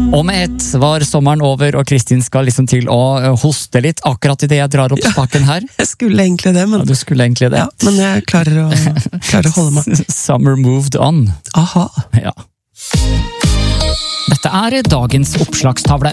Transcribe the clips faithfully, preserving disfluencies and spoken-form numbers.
Og med ett var sommeren over, og Kristin skal liksom til å hoste litt akkurat i det jeg drar opp spaken her. Jeg skulle egentlig det, men... Ja, du skulle egentlig det. Ja, men jeg klarer å, klarer å holde meg. Summer moved on. Aha. Ja. Dette er dagens oppslagstavle.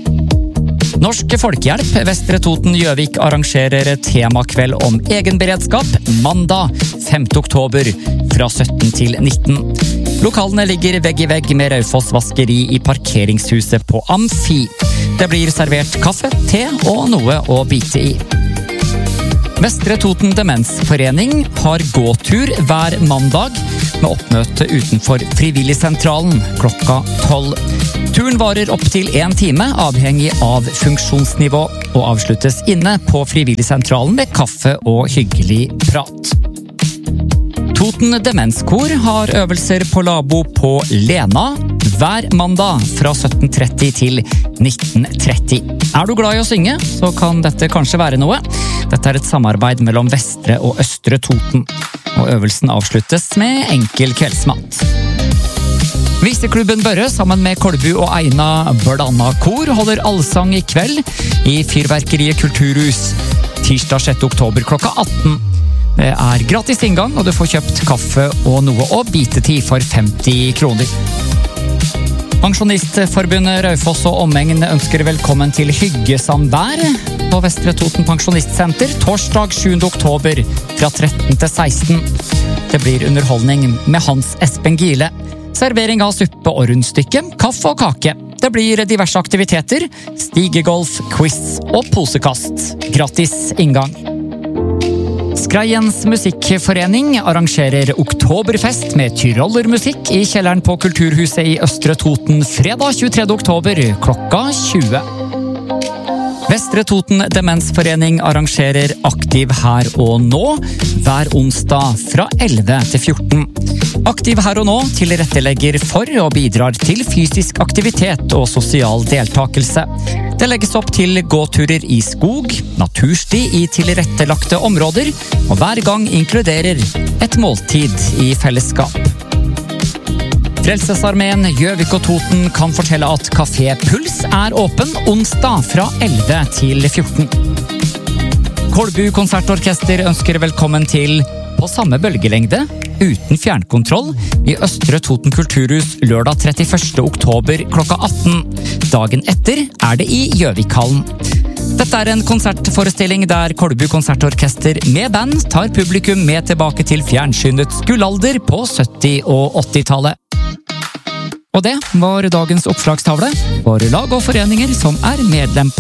Norsk Folkehjelp Vestre Toten Gjøvik arrangerer temakveld om egenberedskap mandag femte oktober fra sytten til nitten. Lokalene ligger vegg i vegg med Raufoss vaskeri i parkeringshuset på Amfi. Det blir servert kaffe, te og noe å bite i. Vestre Toten Demensforening har gåtur hver mandag med oppmøte utenfor Frivilligsentralen klokka tolv. Turen varer opp til en time, avhengig av funksjonsnivå, og avsluttes inne på Frivilligsentralen med kaffe og hyggelig prat. Toten Demenskor har øvelser på Labo på Lena hver mandag fra sytten tretti til nitten tretti. Er du glad i å synge, så kan dette kanskje være noe. Dette er et samarbeid mellom Vestre og Østre Toten, og øvelsen avsluttes med enkel kveldsmat. Viseklubben Børre sammen med Kolbu og Eina Blanda Kor holder allsang i kveld i Fyrverkeriet Kulturhus tirsdag sjette oktober klokka atten. Det er gratis inngang, og du får kjøpt kaffe og noe å bite til for femti kroner. Pensjonistforbundet Raufoss og omegn ønsker velkommen til hyggesamvær på Vestre Toten Pensjonistsenter torsdag sjuende oktober fra tretten til seksten. Det blir underholdning med Hans Espen Gile. Servering av suppe og rundstykke, kaffe og kake. Det blir diverse aktiviteter, stigegolf, quiz og posekast. Gratis inngang. Skreiens musikkforening arrangerer oktoberfest med tyrollermusikk i kjelleren på Kulturhuset i Østre Toten fredag tjuetredje oktober klokka tjue. Vestre Toten Demensforening arrangerer Aktiv her og nå hver onsdag fra elleve til fjorten. Aktiv her og nå tilrettelegger for og bidrar til fysisk aktivitet og sosial deltakelse. Det legges opp til gåturer i skog, natursti i tilrettelagte områder, og hver gang inkluderer et måltid i fellesskap. Frelsesarmeen Gjøvik og Toten kan fortelle at Café Puls er åpen onsdag fra elleve til fjorten. Kolbu konsertorkester ønsker velkommen til På samme bølgelengde, uten fjernkontroll, i Østre Toten Kulturhus lørdag trettiførste oktober klokka atten. Dagen etter er det i Gjøvikhallen. Dette er en konsertforestilling der Kolbu konsertorkester med band tar publikum med tilbake til fjernsynets gullalder på sytti- og åttitallet. Og det var dagens oppslagstavle for lag og foreninger som er medlem